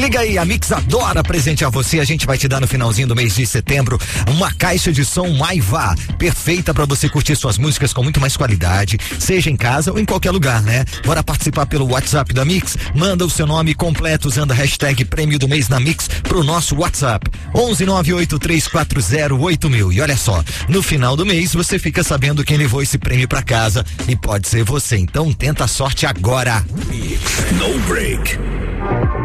Liga aí, a Mix adora presentear você. A gente vai te dar no finalzinho do mês de setembro uma caixa de som Maiva, perfeita para você curtir suas músicas com muito mais qualidade, seja em casa ou em qualquer lugar, né? Bora participar pelo WhatsApp da Mix? Manda o seu nome completo usando a hashtag Prêmio do Mês na Mix pro nosso WhatsApp 11983408000. E olha só, no final do mês você fica sabendo quem levou esse prêmio para casa e pode ser você. Então tenta a sorte agora. Mix No Break.